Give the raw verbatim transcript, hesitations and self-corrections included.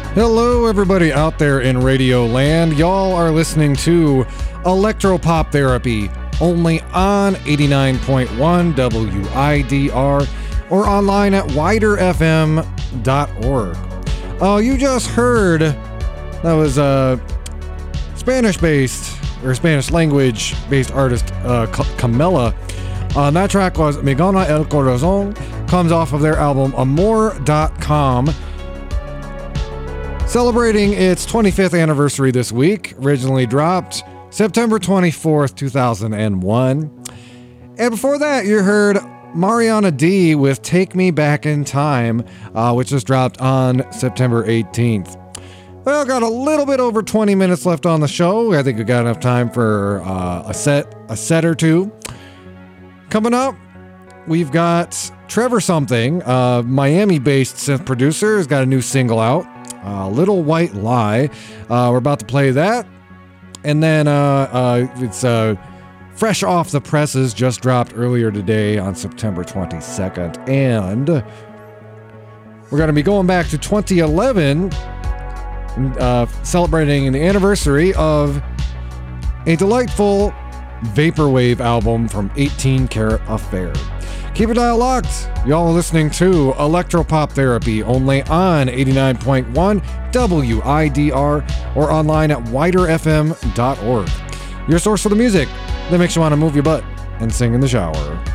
Hello, everybody out there in Radio Land. Y'all are listening to Electropop Therapy, only on eighty-nine point one W I D R or online at wider f m dot org. Oh, uh, you just heard that was a uh, Spanish-based or Spanish language-based artist uh, Camela. Uh, that track was Me Gana El Corazon, comes off of their album Amor dot com. Celebrating its twenty-fifth anniversary this week, originally dropped September twenty-fourth, two thousand one. And before that, you heard Mariana D with Take Me Back in Time, uh, which was dropped on September eighteenth. Well, got a little bit over twenty minutes left on the show. I think we got enough time for uh, a set, a set or two. Coming up, we've got Trevor Something, uh, Miami-based synth producer, has got a new single out. Uh, Little White Lie. Uh, we're about to play that. And then uh, uh, it's uh, fresh off the presses, just dropped earlier today on September twenty-second. And we're going to be going back to twenty eleven, uh, celebrating the anniversary of a delightful vaporwave album from eighteen Karat Affair. Keep it dial locked. Y'all are listening to Electropop Therapy, only on eighty-nine point one W I D R or online at wider f m dot org. Your source for the music that makes you want to move your butt and sing in the shower.